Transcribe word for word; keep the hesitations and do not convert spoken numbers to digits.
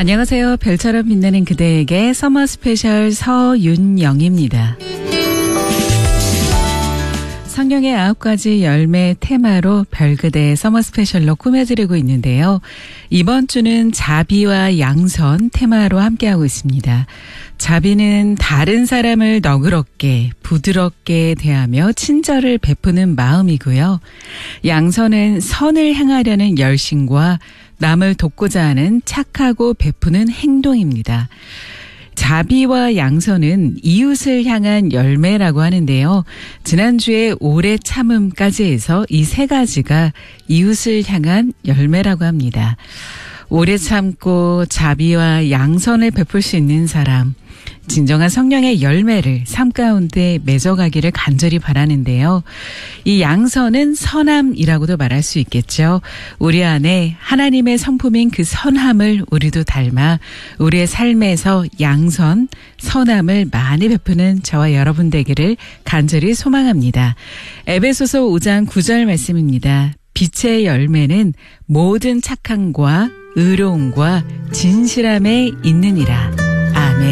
안녕하세요. 별처럼 빛나는 그대에게 서머 스페셜 서윤영입니다. 성경의 아홉 가지 열매 테마로 별그대 서머 스페셜로 꾸며드리고 있는데요. 이번 주는 자비와 양선 테마로 함께하고 있습니다. 자비는 다른 사람을 너그럽게 부드럽게 대하며 친절을 베푸는 마음이고요. 양선은 선을 향하려는 열심과 남을 돕고자 하는 착하고 베푸는 행동입니다. 자비와 양선은 이웃을 향한 열매라고 하는데요. 지난주에 오래 참음까지 해서 이 세 가지가 이웃을 향한 열매라고 합니다. 오래 참고 자비와 양선을 베풀 수 있는 사람, 진정한 성령의 열매를 삶 가운데 맺어가기를 간절히 바라는데요. 이 양선은 선함이라고도 말할 수 있겠죠. 우리 안에 하나님의 성품인 그 선함을 우리도 닮아 우리의 삶에서 양선, 선함을 많이 베푸는 저와 여러분 되기를 간절히 소망합니다. 에베소서 오 장 구 절 말씀입니다. 빛의 열매는 모든 착함과 의로움과 진실함에 있느니라.